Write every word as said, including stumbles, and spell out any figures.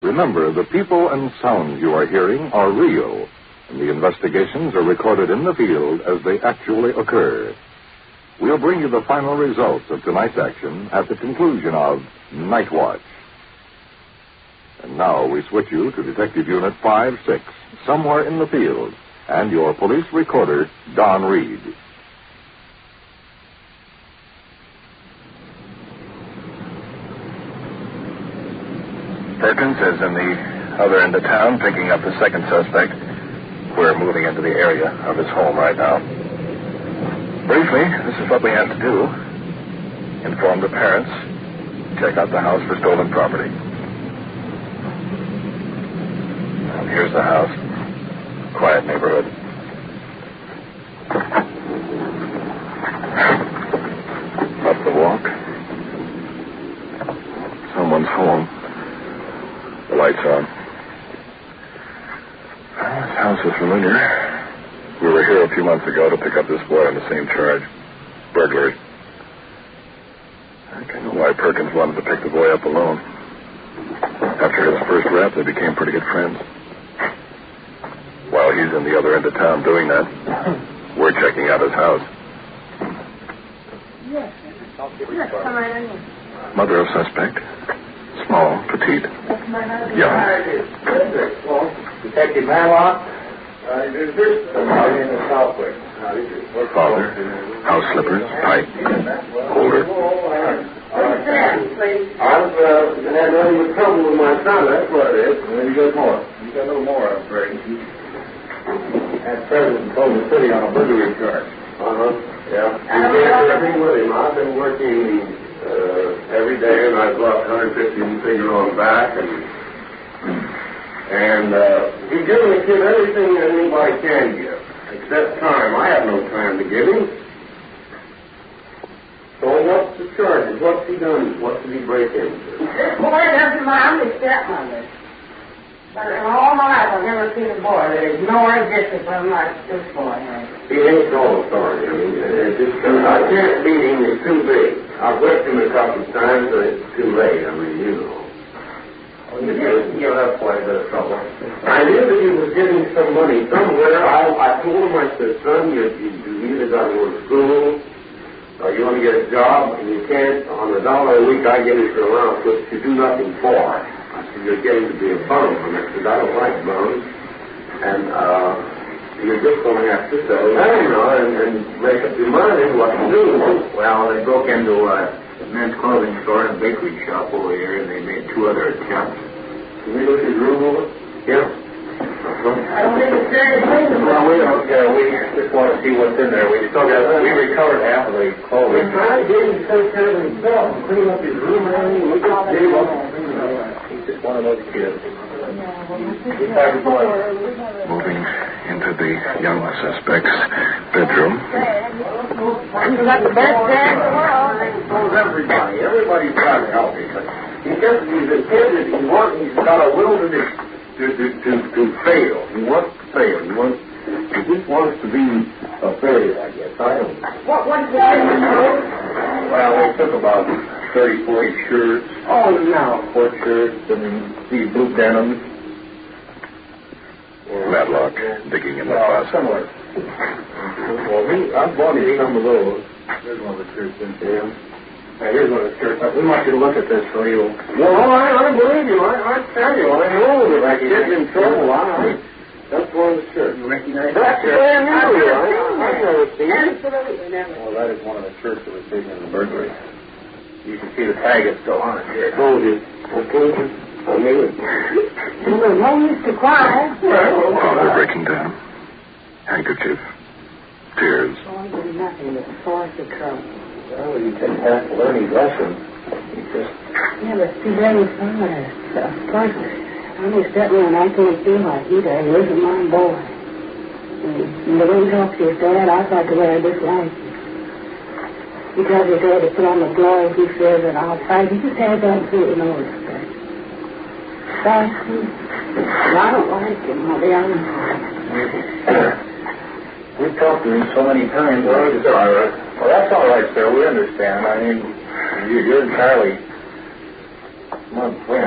Remember, the people and sounds you are hearing are real, and the investigations are recorded in the field as they actually occur. We'll bring you the final results of tonight's action at the conclusion of Night Watch. And now we switch you to Detective Unit five six, somewhere in the field, and your police recorder, Don Reed. Perkins is in the other end of town picking up the second suspect. We're moving into the area of his home right now. Briefly, this is what we have to do. Inform the parents. Check out the house for stolen property. And here's the house. Quiet neighborhood. Up the walk. Someone's home. The light's on. Well, this house is familiar. We were here a few months ago to pick up this boy on the same charge. Burglary. I think I know why Perkins wanted to pick the boy up alone. After his first rap, they became pretty good friends. While he's in the other end of town doing that, we're checking out his house. Yes. Yes, come right in. Mother of suspect. Small, petite, young. Detective Matlock. Uh, is this I'm in the Southwick. Father, house slippers, pipe, holder. What's that, please? I was uh, had nothing but trouble with my son. That's what it is. And then you got more. You got a little more, I'm afraid. That president told the city on a burglary charge. Uh huh. Yeah. You can't do everything with him. I've been working. Uh, every day, and I've lost one hundred fifty finger on back, and and uh, he's giving the kid everything that anybody can give, except time. I have no time to give him. So what's the charges? What's he done? What did he break into? This boy doesn't mind his stepmother. But in all my life, I've never seen a boy that ignores discipline like this boy has. He ain't no authority. I mean, it's just, I can't beat him. He's too big. I've whipped him a couple of times, but it's too late. I mean, you know. You'll have quite a bit of trouble. I knew that he was getting some money somewhere. I, I told him, I said, son, you, you, you either got to go to school, or you want to get a job, and you can't. On a dollar a week, I get it for allowance, which you do nothing for. I said, you're getting to be a bum. And I said, I don't like bums. And, uh, you're just going to have to settle down, you know, and, and make up your mind what to do. Well, they broke into a men's clothing store and a bakery shop over here, and they made two other attempts. Can we look at his room over? Yeah. Uh-huh. I don't think it's very clean. Well, we don't care. We just want to see what's in there. We still got, we recovered half of the clothing. We're trying to get him to take care of himself and clean up his room and everything. We just gave up. He's just one of those kids. Moving into the young suspect's bedroom. You got the best dad in the world. Knows everybody. Everybody's trying to help him. But he just, he's a kid that he wants, he's got a will to, to, to, to, to fail. He wants to fail. He wants, he just wants to be a failure, I guess. I don't know. What, what did they do? Well, they took about thirty, forty shirts. Oh, no. Sport shirts and these blue denims. Matlock, digging in the Well, closet. similar. Well, we, I bought him some of those. Here's one of the shirts in Yeah. Now, here's one of the shirts. We want you to look at this so you... Well, I, I believe you. I, I tell you, I know that I can get in trouble. I, I, that's one of the shirts. You recognize That's that shirt? brand new. I, I've never seen it. Absolutely never. Well, that is one of the shirts that was taken in the burglary. You can see the tag is still on it here. Oh, it is. Okay. I knew it. Well, there's no use to cry. Father breaking down. Handkerchief. Tears. Boy, there's nothing but a source of trouble. Well, you just have to learn his lesson. You just... Yeah, but see, very far. Of course, I'm his stepmother and I can't feel like he does. He isn't my boy. And the way he talks to his dad, I'd like to wear this life. He tells his dad to put on the gloves, he says, and I'll fight. He just has absolutely no respect. But I don't like him, I'll be honest. We've talked to him so many times. Well, it's all right. Well, that's all right, sir. We understand. I mean, you- you're entirely my friend.